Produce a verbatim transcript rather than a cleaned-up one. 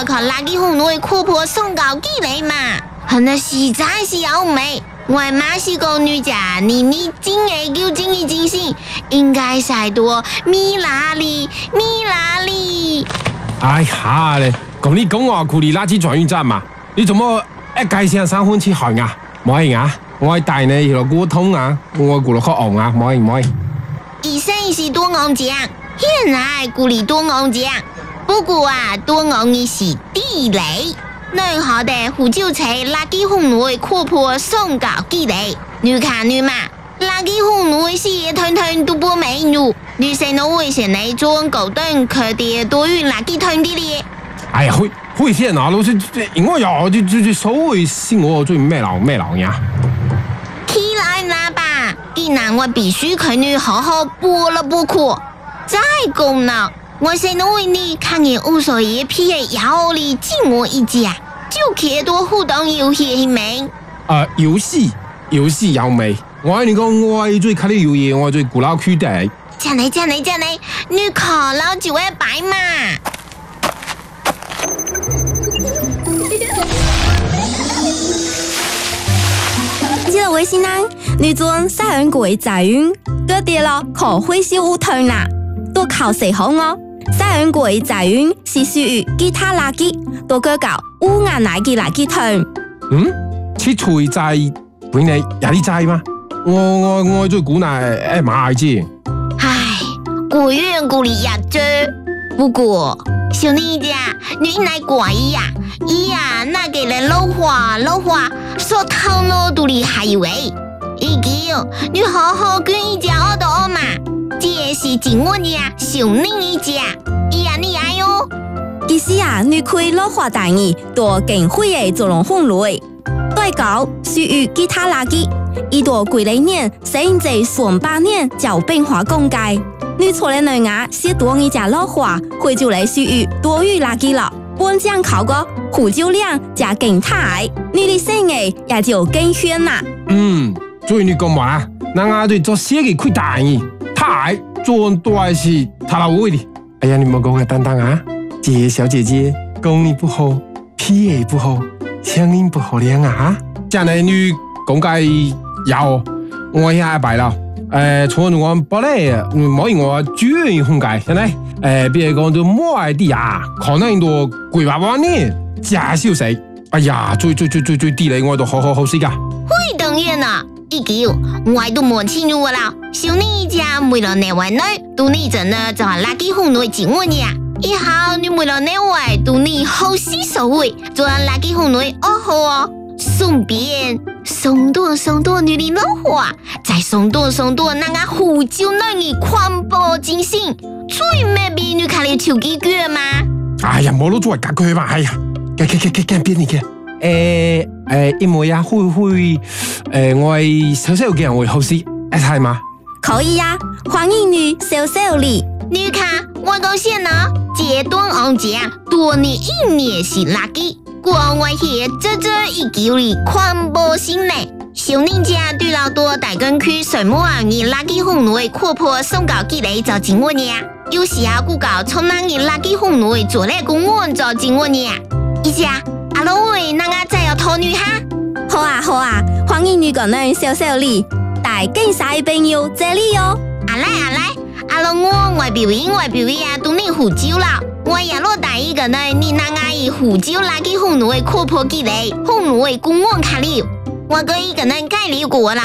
要靠垃圾红女阔婆送到几来嘛？很那实在是好美。我妈是个女家，你你真爱叫真意真心，应该晒多米拉里米拉里。 哎呀嘞，咁你讲我库里垃圾转运站嘛？你怎么一介聲三分去行啊？唔可以啊！我帶你去溝通啊！我顧落去昂啊！唔可以唔可以。 以前是多昂獎，現在顧里多昂獎。不過啊，多昂嘅是地雷。內河的胡椒菜垃圾紅女闊婆送到幾嚟？你看你嘛，垃圾紅女是團團都不美女，你先攞危險嚟做高端佢哋多運垃圾團啲咧。 哎呀，會會險啊！老師，我要就就就所謂是我最咩老咩老呀？ 起來啦吧！既然我必須佢女好好補了補課，再講啦。我先攞為你看見無所謂皮嘅腰裏進我一家，就可多互動遊戲係咪？ 呃，遊戲遊戲有未？我跟你講，我係最睇啲遊戲，我係最古老區的。 真係真係真係，你考老就會擺嘛。 記得微信啦，你做三人鬼在運，嗰啲咯可會是烏團啦，都靠誰好我？三人鬼在運是屬於其他垃圾，都叫搞烏眼奶嘅垃圾團。 嗯，切除在本嚟有啲在嗎？我我我最估係誒馬子。 唉，古遠古里呀啫。不過小妮家，你來怪呀，伊呀那個人老話老話，說頭腦肚裡還有誒，已經你好好跟一家我都嘛，這是真我呀，小妮一家，伊呀你愛喲。 其實啊，你可以老話大意，多更會嘅做龍鳳類，對搞屬於其他垃圾，一多幾來年，甚至上百年就變化公界。你錯了內牙是多一家老話，會就嚟屬於多餘垃圾了。本將考個胡椒量加更大，你的生意也就更炫啦。 嗯，所以你講話，那我對做生意虧大意，太做多還是他老位的。哎呀，你莫講啊，等等啊，姐小姐姐，功力不好，脾氣不好，聲音不好聽啊。將來你講解有，我下擺了。誒，從我本來冇因我主要空間，現在誒，別講到某啲地啊，可能都幾百萬年假消息。哎呀，最最最最最地嚟，我都好好好食噶。 會當然啦，已經我都冇清楚啦。小妮家為了內外內，都你真呢就係垃圾紅女接我呀。以後你為了內外，都你好事所為，做垃圾紅女哦好哦。順便送多送多你的老話，再送多送多那個胡椒內嘅環保精神，最咩比你看你超幾句嘛？ 哎呀，冇攞做為假句嘛，哎呀，嘅嘅嘅嘅嘅邊嚟嘅？誒誒，因為啊，會會誒，我係小小嘅人會好事，一係嘛？ 可以呀，歡迎你小小禮。 你看我講先啦，這段行情多年一年是垃圾。國外係這這一九里環保心呢，小妮家對老多大根區水母啊，你垃圾紅女闊婆送到幾嚟就整我呢？有時啊，古搞從那你垃圾紅女做嚟公安就整我呢？一家阿老喂，那個再要討女哈？ 好啊好啊，歡迎你個人小小禮，大更晒朋友這裡喲。 阿來阿來，阿老我外表演外表演啊，都你胡椒啦。我也落大一個呢，你那個以胡椒垃圾紅女闊婆幾嚟，紅女公安卡了，我個一個人改了過啦。